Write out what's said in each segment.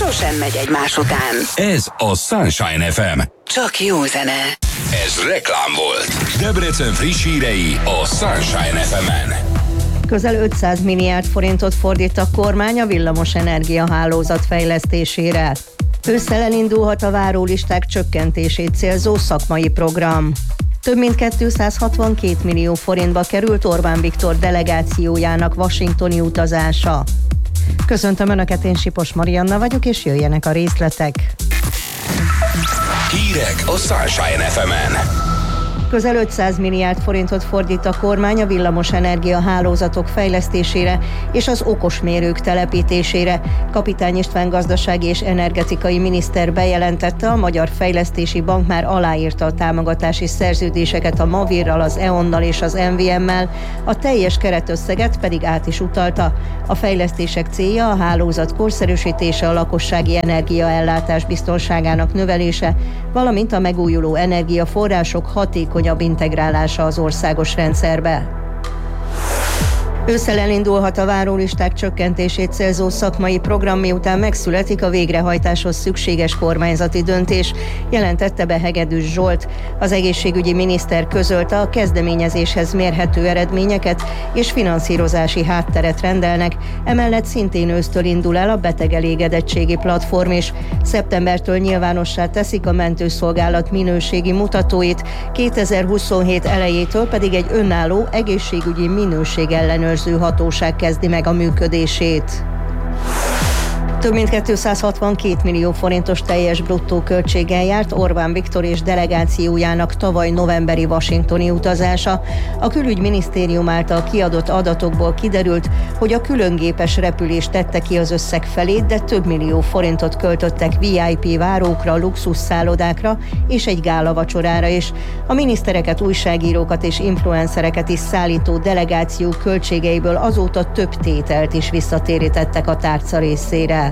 sosem megy egymás után. Ez a Sunshine FM. Csak jó zene. Ez reklám volt. Debrecen friss hírei a Sunshine FM-en. Közel 500 milliárd forintot fordít a kormány a villamos energiahálózat fejlesztésére. Ősszel elindulhat a várólisták csökkentését célzó szakmai program. Több mint 262 millió forintba került Orbán Viktor delegációjának washingtoni utazása. Köszöntöm Önöket, én Sipos Marianna vagyok, és jöjjenek a részletek. Hírek a Sunshine FM-en. Közel 500 milliárd forintot fordít a kormány a villamos energiahálózatok fejlesztésére és az okosmérők telepítésére. Kapitány István gazdasági és energetikai miniszter bejelentette, a Magyar Fejlesztési Bank már aláírta a támogatási szerződéseket a Mavirral, az E.ON-nal és az MVM-mel, a teljes keretösszeget pedig át is utalta. A fejlesztések célja a hálózat korszerűsítése, a lakossági energiaellátás biztonságának növelése, valamint a megújuló energiaforrások hatékonyabb integrálása az országos rendszerbe. Ősszel elindulhat a várólisták csökkentését célzó szakmai program, miután megszületik a végrehajtáshoz szükséges kormányzati döntés, jelentette be Hegedűs Zsolt. Az egészségügyi miniszter közölte, a kezdeményezéshez mérhető eredményeket és finanszírozási hátteret rendelnek, emellett szintén ősztől indul el a betegelégedettségi platform is. Szeptembertől nyilvánossá teszik a mentőszolgálat minőségi mutatóit, 2027 elejétől pedig egy önálló egészségügyi minőségellenőrző hatóság kezdi meg a működését. Több mint 262 millió forintos teljes bruttó költséggel járt Orbán Viktor és delegációjának tavaly novemberi washingtoni utazása. A külügyminisztérium által kiadott adatokból kiderült, hogy a különgépes repülés tette ki az összeg felét, de több millió forintot költöttek VIP várókra, luxusszállodákra és egy gálavacsorára is. A minisztereket, újságírókat és influencereket is szállító delegáció költségeiből azóta több tételt is visszatérítettek a tárca részére.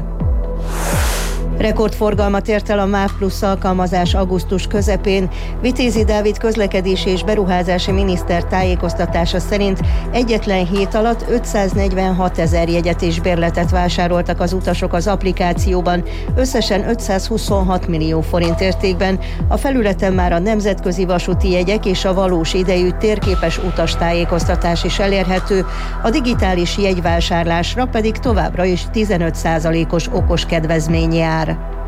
Rekordforgalmat ért el a MÁV Plusz alkalmazás augusztus közepén. Vitézi Dávid közlekedési és beruházási miniszter tájékoztatása szerint egyetlen hét alatt 546 000 jegyet és bérletet vásároltak az utasok az applikációban, összesen 526 millió forint értékben. A felületen már a nemzetközi vasúti jegyek és a valós idejű térképes utastájékoztatás is elérhető, a digitális jegyvásárlásra pedig továbbra is 15%-os okos kedvezmény jár.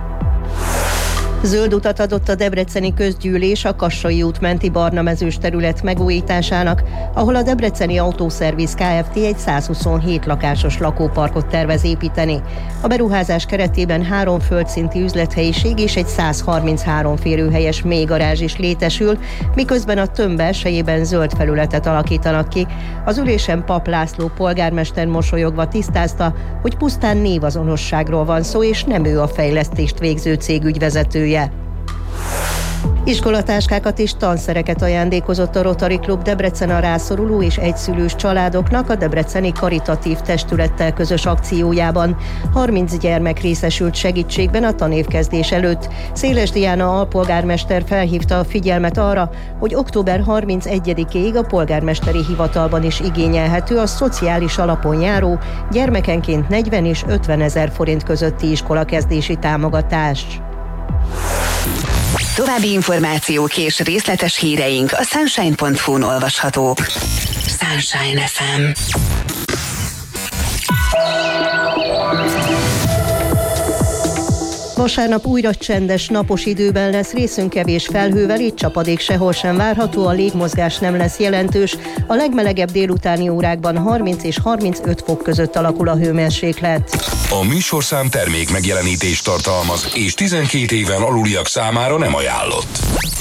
Zöld utat adott a debreceni közgyűlés a Kassai út menti barnamezős terület megújításának, ahol a Debreceni Autószerviz Kft. Egy 127 lakásos lakóparkot tervez építeni. A beruházás keretében 3 földszinti üzlethelyiség és egy 133 férőhelyes mélygarázs is létesül, miközben a tömb belsejében zöld felületet alakítanak ki. Az ülésen Pap László polgármester mosolyogva tisztázta, hogy pusztán névazonosságról van szó, és nem ő a fejlesztést végző cég ügyvezetője. Iskolatáskákat és tanszereket ajándékozott a Rotary Klub Debrecen a rászoruló és egyszülős családoknak a debreceni karitatív testülettel közös akciójában. 30 gyermek részesült segítségben a tanévkezdés előtt. Széles Diana alpolgármester felhívta a figyelmet arra, hogy október 31-ig a polgármesteri hivatalban is igényelhető a szociális alapon járó, gyermekenként 40 és 50 000 forint közötti iskolakezdési támogatás. További információk és részletes híreink a sunshine.hu-n olvashatók. Sunshine FM. Vasárnap újra csendes, napos időben lesz, részünk kevés felhővel, itt csapadék sehol sem várható, a légmozgás nem lesz jelentős. A legmelegebb délutáni órákban 30 és 35 fok között alakul a hőmérséklet. A műsorszám termék megjelenítést tartalmaz, és 12 éven aluliak számára nem ajánlott.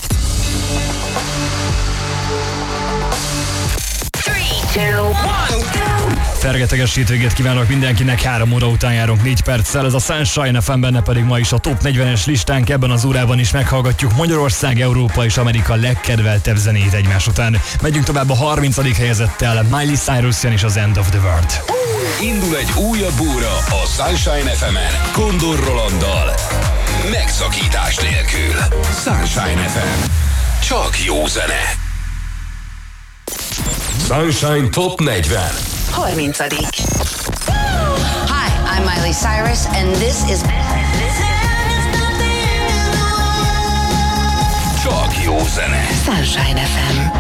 3, 2, 1, Fergeteges hétvégét kívánok mindenkinek, 3 óra után járunk 4 perccel, ez a Sunshine FM, benne pedig ma is a Top 40-es listánk, ebben az órában is meghallgatjuk Magyarország, Európa és Amerika legkedveltebb zenéit egymás után. Megyünk tovább a 30. helyezettel, Miley Cyrus-en és az End of the World. Indul egy újabb óra a Sunshine FM-en, Kondor Rolanddal. Megszakítás nélkül. Sunshine FM. Csak jó zene. Sunshine Top 40. 30. Hi, I'm Miley Cyrus, and this is jó zene. Sunshine FM.